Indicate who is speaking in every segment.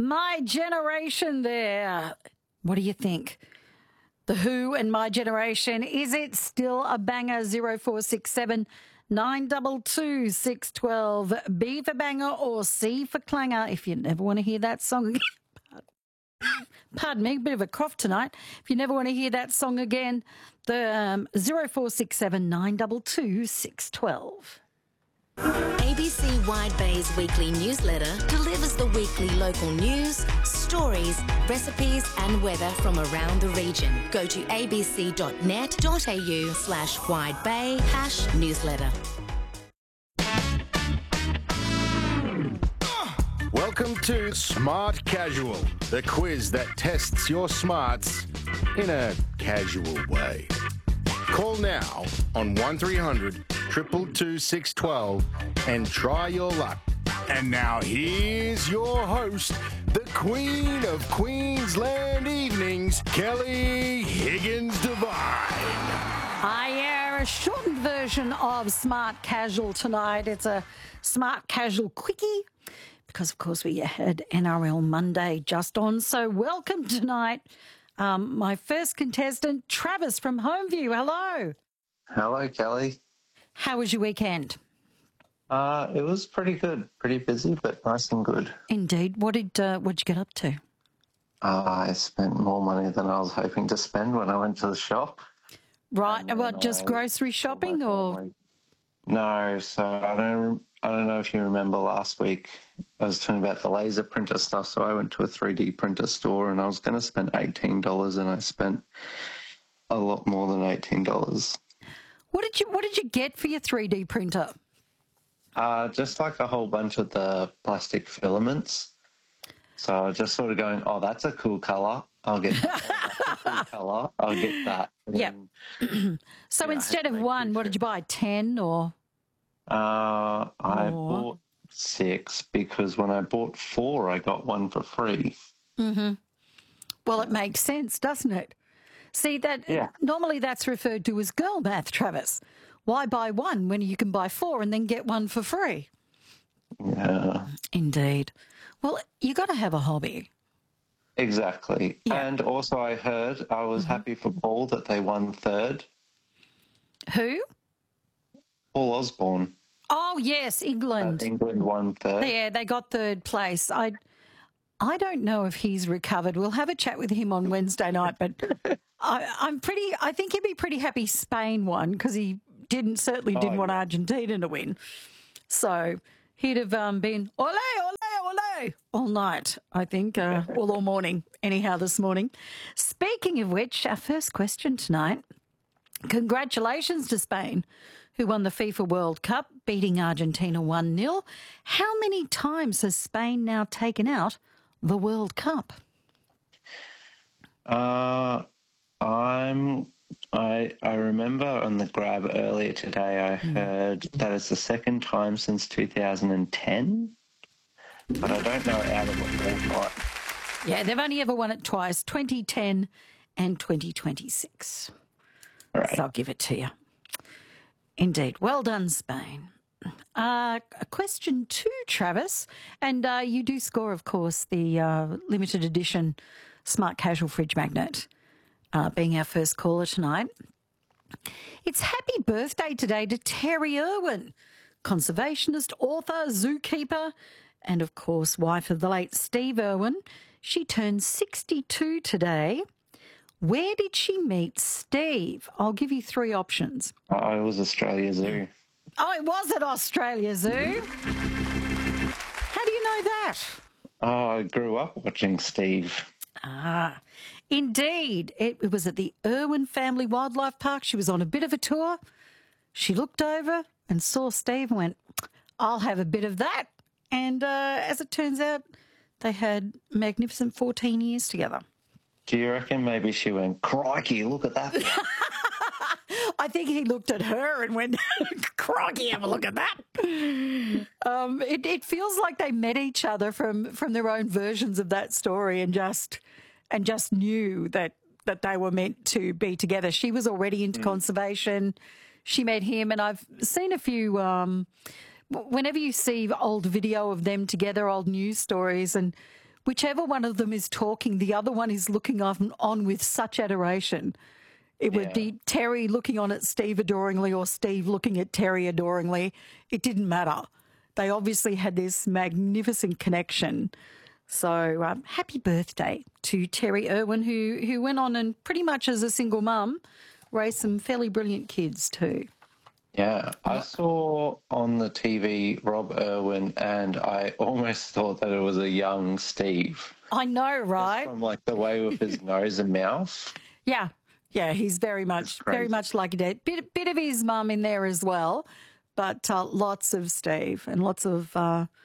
Speaker 1: My Generation there. What do you think? The Who and My Generation. Is it still a banger? 0467 922 612. B for banger or C for clanger? If you never want to hear that song again. Pardon me, a bit of a cough tonight. If you never want to hear that song again, the 0467 922 612.
Speaker 2: ABC Wide Bay's weekly newsletter delivers the weekly local news, stories, recipes and weather from around the region. Go to abc.net.au/widebay #newsletter.
Speaker 3: Welcome to Smart Casual, the quiz that tests your smarts in a casual way. Call now on 1300 222 612 and try your luck. And now here's your host, the Queen of Queensland Evenings, Kelly Higgins Devine.
Speaker 1: A shortened version of Smart Casual tonight. It's a Smart Casual quickie because, of course, we had NRL Monday just on. So welcome tonight, my first contestant, Travis from Homeview. Hello.
Speaker 4: Hello, Kelly.
Speaker 1: How was your weekend?
Speaker 4: It was pretty good. Pretty busy, but nice and good.
Speaker 1: Indeed. What'd you get up to?
Speaker 4: I spent more money than I was hoping to spend when I went to the shop.
Speaker 1: Right. What, just grocery shopping or?
Speaker 4: No. So I don't know if you remember last week I was talking about the laser printer stuff. So I went to a 3D printer store and I was going to spend $18 and I spent a lot more than $18.
Speaker 1: What did you get for your 3D printer?
Speaker 4: Just like a whole bunch of the plastic filaments. So just sort of going, oh, that's a cool colour. I'll get that. That's a cool colour. I'll get that.
Speaker 1: Yeah. So instead of one, what did you buy? 10 or?
Speaker 4: I bought 6 because when I bought 4, I got one for free.
Speaker 1: Mm-hmm. Well, it makes sense, doesn't it? See, normally that's referred to as girl math, Travis. Why buy one when you can buy 4 and then get one for free?
Speaker 4: Yeah.
Speaker 1: Indeed. Well, you got to have a hobby.
Speaker 4: Exactly. Yeah. And also I heard, I was happy for Paul that they won 3rd.
Speaker 1: Who?
Speaker 4: Paul Osborne.
Speaker 1: Oh, yes, England.
Speaker 4: England won 3rd.
Speaker 1: Yeah, they got 3rd place. I don't know if he's recovered. We'll have a chat with him on Wednesday night, but I think he'd be pretty happy Spain won because he certainly didn't want Argentina to win. So he'd have been ole, ole, ole all night, I think, all morning, anyhow, this morning. Speaking of which, our first question tonight, congratulations to Spain, who won the FIFA World Cup, beating Argentina 1-0. How many times has Spain now taken out the World Cup?
Speaker 4: I remember on the grab earlier today I heard that it's the second time since 2010, but I don't know out of what.
Speaker 1: Yeah, they've only ever won it twice, 2010 and 2026.
Speaker 4: Right.
Speaker 1: So I'll give it to you. Indeed. Well done, Spain. Question 2, Travis, and you do score, of course, the limited edition Smart Casual Fridge Magnet, being our first caller tonight. It's happy birthday today to Terry Irwin, conservationist, author, zookeeper, and, of course, wife of the late Steve Irwin. She turned 62 today. Where did she meet Steve? I'll give you 3 options.
Speaker 4: It was Australia Zoo.
Speaker 1: Oh, it was at Australia Zoo? How do you know that?
Speaker 4: Oh, I grew up watching Steve.
Speaker 1: Ah, indeed. It was at the Irwin Family Wildlife Park. She was on a bit of a tour. She looked over and saw Steve and went, I'll have a bit of that. And as it turns out, they had magnificent 14 years together.
Speaker 4: Do you reckon maybe she went, crikey, look at that?
Speaker 1: I think he looked at her and went, crikey, have a look at that. It feels like they met each other from their own versions of that story and just knew that they were meant to be together. She was already into conservation. She met him, and I've seen a few, whenever you see old video of them together, old news stories, and whichever one of them is talking, the other one is looking on with such adoration. It would be Terry looking on at Steve adoringly or Steve looking at Terry adoringly. It didn't matter. They obviously had this magnificent connection. So happy birthday to Terry Irwin, who went on and pretty much as a single mum raised some fairly brilliant kids too.
Speaker 4: Yeah, I saw on the TV Rob Irwin, and I almost thought that it was a young Steve.
Speaker 1: I know, right?
Speaker 4: Just from like the way with his nose and mouth.
Speaker 1: Yeah, he's very much like a dad. Bit of his mum in there as well, but lots of Steve and lots of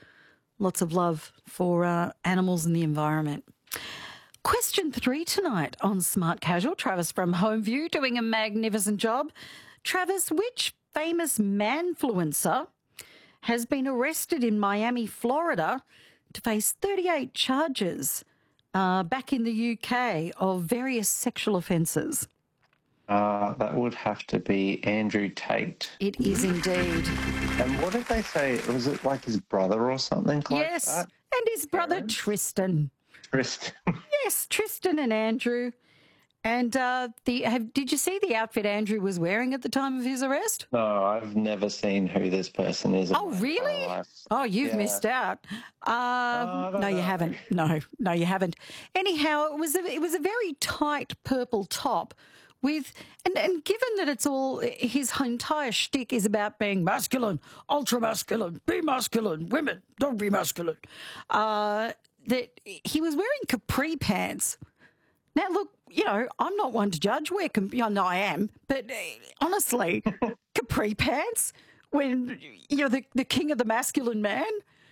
Speaker 1: love for animals and the environment. Question 3 tonight on Smart Casual. Travis from Homeview doing a magnificent job. Travis, which famous manfluencer has been arrested in Miami, Florida to face 38 charges back in the UK of various sexual offences?
Speaker 4: That would have to be Andrew Tate.
Speaker 1: It is indeed.
Speaker 4: And what did they say? Was it like his brother or something like
Speaker 1: yes,
Speaker 4: that?
Speaker 1: and his brother Tristan.
Speaker 4: Tristan.
Speaker 1: Yes, Tristan and Andrew. And did you see the outfit Andrew was wearing at the time of his arrest?
Speaker 4: No, I've never seen who this person is.
Speaker 1: Oh, really? Oh, you've missed out. No, you haven't. No, you haven't. Anyhow, it was a very tight purple top with, and given that it's all, his entire shtick is about being masculine, ultra masculine, be masculine, women, don't be masculine, that he was wearing capri pants. Now, look, I'm not one to judge. No, I am. But honestly, capri pants, when you're the king of the masculine man,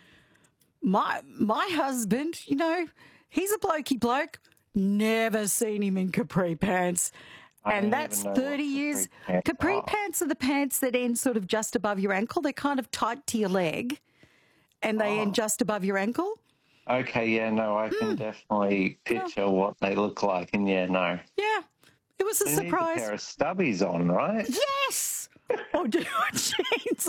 Speaker 1: my husband, he's a blokey bloke, never seen him in capri pants. And that's 30 years. Capri pants are the pants that end sort of just above your ankle. They're kind of tight to your leg and they end just above your ankle.
Speaker 4: Okay, yeah, no, I can definitely picture what they look like, and yeah, no.
Speaker 1: Yeah, it was a surprise.
Speaker 4: Need a pair of stubbies on, right?
Speaker 1: Yes. Oh, jeez.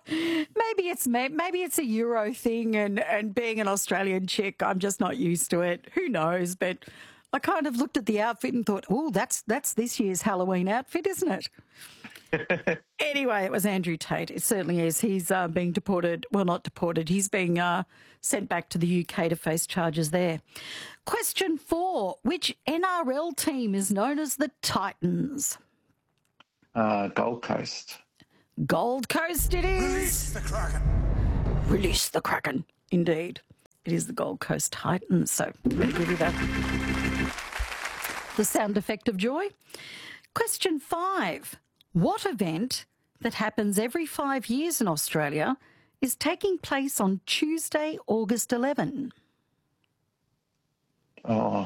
Speaker 1: Maybe it's a Euro thing, and being an Australian chick, I'm just not used to it. Who knows? But I kind of looked at the outfit and thought, oh, that's this year's Halloween outfit, isn't it? Anyway, it was Andrew Tate. It certainly is. He's being deported. Well, not deported. He's being sent back to the UK to face charges there. Question 4. Which NRL team is known as the Titans?
Speaker 4: Gold Coast.
Speaker 1: Gold Coast it is.
Speaker 5: Release the Kraken.
Speaker 1: Release the Kraken. Indeed. It is the Gold Coast Titans. So I'm going to give you the sound effect of joy. Question 5. What event that happens every 5 years in Australia is taking place on Tuesday, August 11?
Speaker 4: Oh.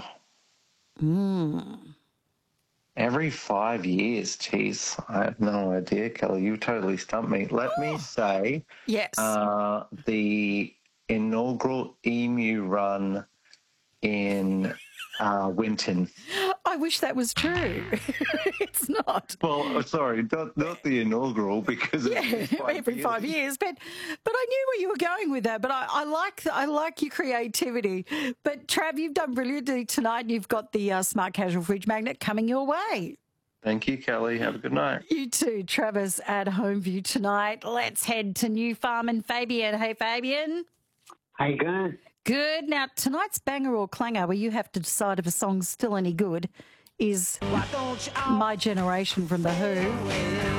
Speaker 4: Every 5 years, geez. I have no idea, Kelly. You totally stumped me. Let me say
Speaker 1: yes.
Speaker 4: The inaugural emu run in Winton.
Speaker 1: I wish that was true. It's not.
Speaker 4: Well, sorry, not the inaugural, because
Speaker 1: every 5 years. But I knew where you were going with that. But I like your creativity. But Trav, you've done brilliantly tonight. You've got the Smart Casual fridge magnet coming your way.
Speaker 4: Thank you, Kelly. Have a good night.
Speaker 1: You too, Travis at Homeview tonight. Let's head to New Farm and Fabian. Hey, Fabian.
Speaker 6: How you going?
Speaker 1: Good. Now, tonight's banger or clanger, where you have to decide if a song's still any good, is My Generation from The Who.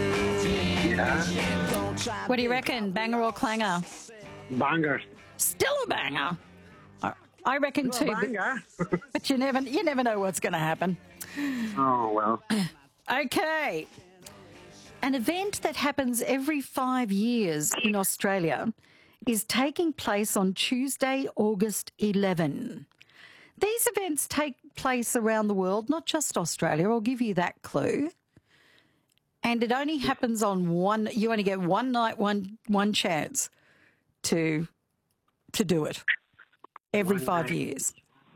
Speaker 6: Yeah.
Speaker 1: What do you reckon, banger or clanger?
Speaker 6: Banger.
Speaker 1: Still a banger. I reckon too, but you never know what's going to happen.
Speaker 6: Oh, well.
Speaker 1: Okay. An event that happens every 5 years in Australia is taking place on Tuesday, August 11. These events take place around the world, not just Australia. I'll give you that clue. And it only happens on one. You only get one night, one chance to do it every 5 years.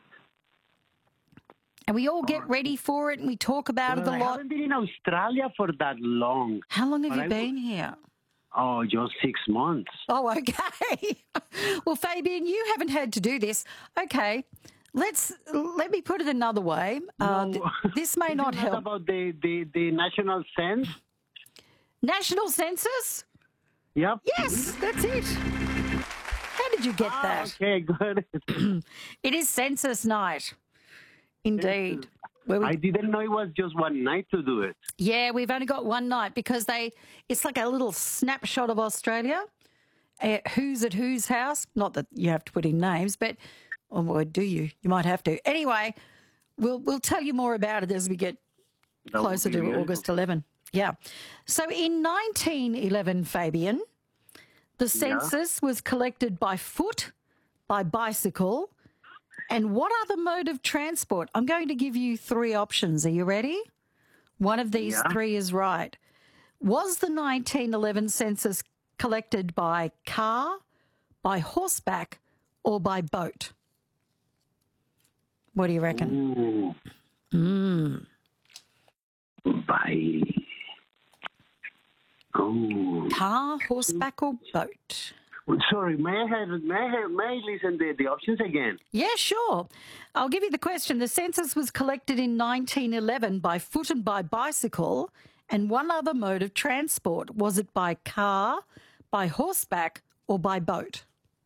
Speaker 1: And we all get ready for it, and we talk about it a lot.
Speaker 6: I haven't been in Australia for that long.
Speaker 1: How long have you been here?
Speaker 6: Oh, just 6 months.
Speaker 1: Oh, okay. Well, Fabian, you haven't had to do this. Okay, let me put it another way. This may not help.
Speaker 6: About the national sense?
Speaker 1: National census?
Speaker 6: Yep.
Speaker 1: Yes, that's it. How did you get that?
Speaker 6: Okay, good.
Speaker 1: It is census night. Indeed. Where
Speaker 6: I
Speaker 1: we,
Speaker 6: didn't know it was just one night to do it.
Speaker 1: yeah, we've only got one night because it's like a little snapshot of Australia. Who's at whose house? Not that you have to put in names, but oh boy, do you? You might have to. Anyway, we'll tell you more about it as we get
Speaker 6: That would
Speaker 1: closer
Speaker 6: be
Speaker 1: to
Speaker 6: really
Speaker 1: August 11. Yeah. So in 1911, Fabian, the census was collected by foot, by bicycle, and what other mode of transport? I'm going to give you three options. Are you ready? One of these three is right. Was the 1911 census collected by car, by horseback, or by boat? What do you reckon?
Speaker 6: By... Oh.
Speaker 1: Car, horseback, or boat?
Speaker 6: Sorry, may I listen to the options again?
Speaker 1: Yeah, sure. I'll give you the question. The census was collected in 1911 by foot and by bicycle, and one other mode of transport. Was it by car, by horseback, or by boat?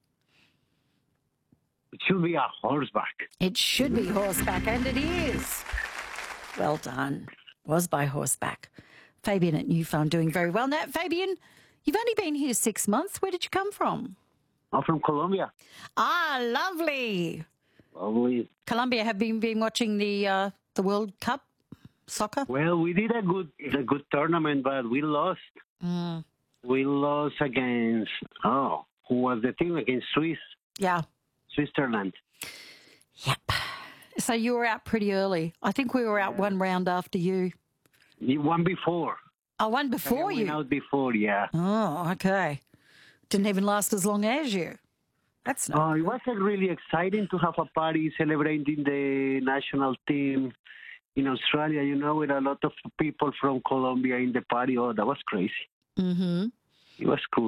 Speaker 6: It should be a horseback.
Speaker 1: It should be horseback, and it is. Well done. Was by horseback. Fabian at New Farm doing very well. Now, Fabian, you've only been here 6 months. Where did you come from?
Speaker 6: I'm from Colombia.
Speaker 1: Ah, lovely.
Speaker 6: Lovely.
Speaker 1: Colombia, have you been watching the World Cup soccer?
Speaker 6: Well, we did a good tournament, but we lost. We lost against, who was the team? Against
Speaker 1: Yeah.
Speaker 6: Switzerland.
Speaker 1: Yep. So you were out pretty early. I think we were out one round after you.
Speaker 6: You won before.
Speaker 1: Oh, one before
Speaker 6: I went
Speaker 1: you?
Speaker 6: out before, yeah.
Speaker 1: Oh, okay. Didn't even last as long as you. That's not.
Speaker 6: It was really exciting to have a party celebrating the national team in Australia, with a lot of people from Colombia in the party. Oh, that was crazy.
Speaker 1: Mm-hmm.
Speaker 6: It was cool.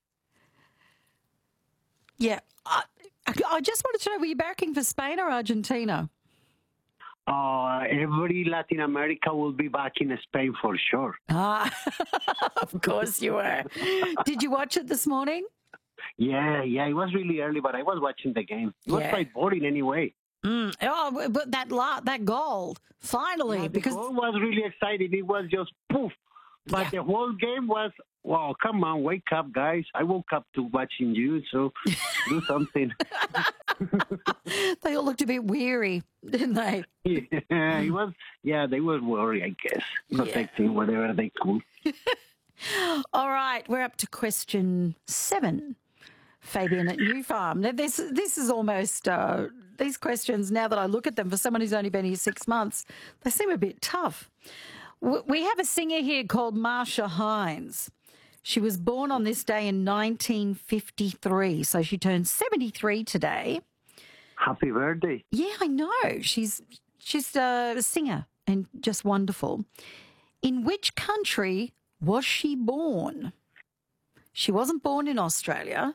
Speaker 1: Yeah. I just wanted to know, were you backing for Spain or Argentina?
Speaker 6: Every Latin America will be back in Spain for sure.
Speaker 1: Ah, of course you were. Did you watch it this morning?
Speaker 6: Yeah, it was really early, but I was watching the game. It was quite boring anyway.
Speaker 1: Oh, but that goal, finally.
Speaker 6: Yeah,
Speaker 1: because
Speaker 6: the goal was really exciting. It was just poof. But the whole game was, wow, come on, wake up, guys. I woke up to watching you, so do something.
Speaker 1: They all looked a bit weary, didn't they?
Speaker 6: Yeah, it was. Yeah, they were worried, I guess, protecting whatever they could.
Speaker 1: All right, we're up to question 7. Fabian at New Farm. Now, this is almost these questions. Now that I look at them, for someone who's only been here 6 months, they seem a bit tough. We have a singer here called Marsha Hines. She was born on this day in 1953, so she turned 73 today.
Speaker 6: Happy birthday.
Speaker 1: Yeah, I know. She's a singer and just wonderful. In which country was she born? She wasn't born in Australia.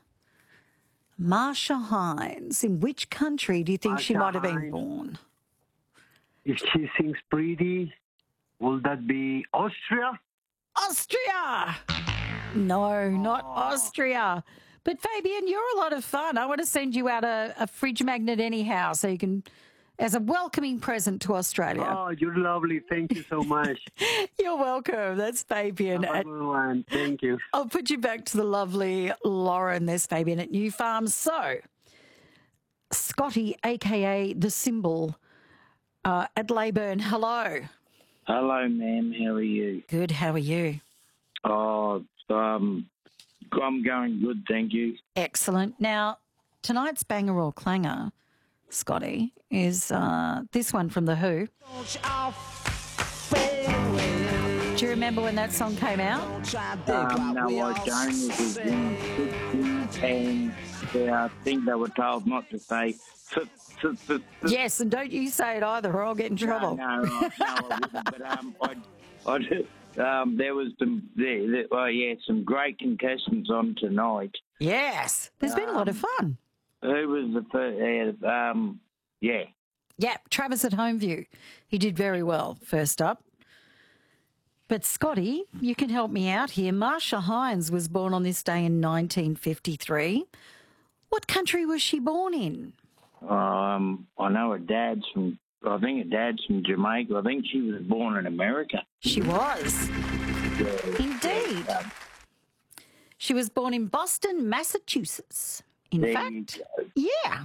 Speaker 1: Marsha Hines. In which country do you think she might have been born?
Speaker 6: If she sings pretty, will that be Austria?
Speaker 1: Austria! No, not Austria. But Fabian, you're a lot of fun. I want to send you out a fridge magnet anyhow so you can, as a welcoming present to Australia.
Speaker 6: Oh, you're lovely. Thank you so much.
Speaker 1: You're welcome. That's Fabian.
Speaker 6: Have a good one. Thank you.
Speaker 1: I'll put you back to the lovely Lauren. There's Fabian at New Farm. So, Scotty, a.k.a. The Symbol, at Leyburn. Hello.
Speaker 5: Hello, ma'am. How are you?
Speaker 1: Good. How are you?
Speaker 5: Oh, I'm going good, thank you.
Speaker 1: Excellent. Now, tonight's banger or clanger, Scotty, is this one from The Who. Do you remember when that song came out?
Speaker 5: No, I don't. It was in 60s, and I think they were told not to say...
Speaker 1: Yes, and don't you say it either or I'll get in trouble.
Speaker 5: No, I wouldn't. But There was some great contestants on tonight.
Speaker 1: Yes. There's been a lot of fun.
Speaker 5: Who was the first?
Speaker 1: Yeah, Travis at Homeview. He did very well first up. But Scotty, you can help me out here. Marsha Hines was born on this day in 1953. What country was she born in?
Speaker 5: I know her dad's from Jamaica. I think she was born in America.
Speaker 1: She was. Indeed. She was born in Boston, Massachusetts. In fact, yeah.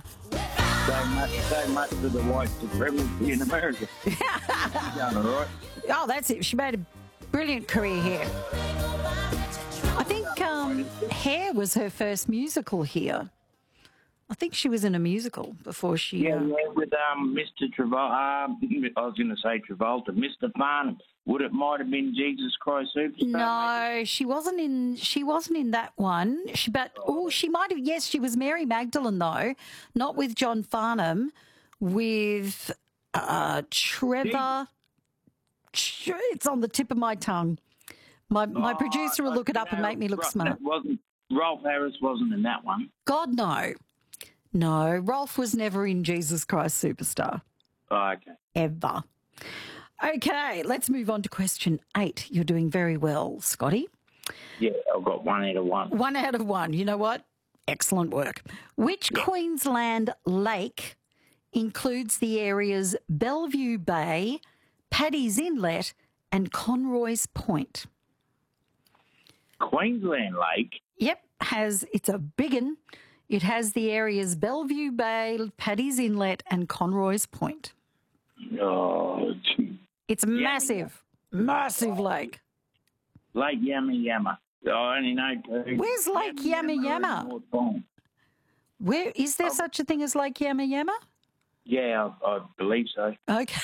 Speaker 5: So much for the white supremacy in America. She's done all right.
Speaker 1: Oh, that's it. She made a brilliant career here. I think Hair was her first musical here. I think she was in a musical before she...
Speaker 5: Yeah, with Mr. Travolta. I was going to say Travolta. Mr. Farnham. Might have been Jesus Christ Superstar?
Speaker 1: No, she wasn't in that one. She might have. Yes, she was Mary Magdalene though, not with John Farnham, with Trevor. It's on the tip of my tongue. My producer will look it up and make me look smart.
Speaker 5: Rolf Harris wasn't in that one.
Speaker 1: God, no. No, Rolf was never in Jesus Christ Superstar.
Speaker 5: Oh, okay.
Speaker 1: Ever. Okay, let's move on to question 8. You're doing very well, Scotty.
Speaker 5: Yeah, I've got 1 out of 1.
Speaker 1: 1 out of 1. You know what? Excellent work. Which Queensland lake includes the areas Bellevue Bay, Paddy's Inlet and Conroy's Point?
Speaker 5: Queensland Lake?
Speaker 1: Yep, it's a big one. It has the areas Bellevue Bay, Paddy's Inlet and Conroy's Point.
Speaker 5: Oh,
Speaker 1: it's a massive lake.
Speaker 5: Lake Yama Yama. I only know.
Speaker 1: Where's Lake Yama Yama? Where is there such a thing as Lake Yama Yama?
Speaker 5: Yeah, I believe so.
Speaker 1: Okay.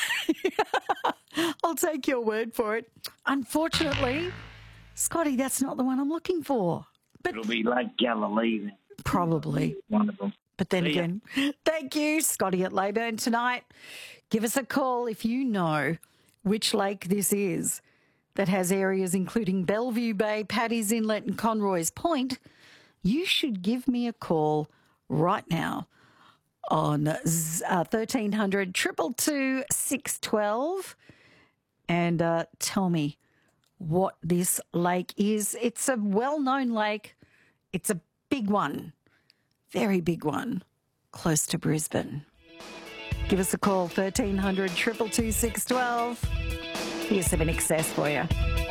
Speaker 1: I'll take your word for it. Unfortunately, Scotty, that's not the one I'm looking for. But
Speaker 5: it'll be Lake Galilee then.
Speaker 1: Probably.
Speaker 5: One of them.
Speaker 1: But then again, thank you, Scotty at Leyburn tonight. Give us a call if you know which lake this is that has areas including Bellevue Bay, Paddy's Inlet and Conroy's Point. You should give me a call right now on 1300 222 612 and tell me what this lake is. It's a well-known lake. It's a big one, very big one, close to Brisbane. Give us a call, 1300 222 612. Here's some In Excess for you.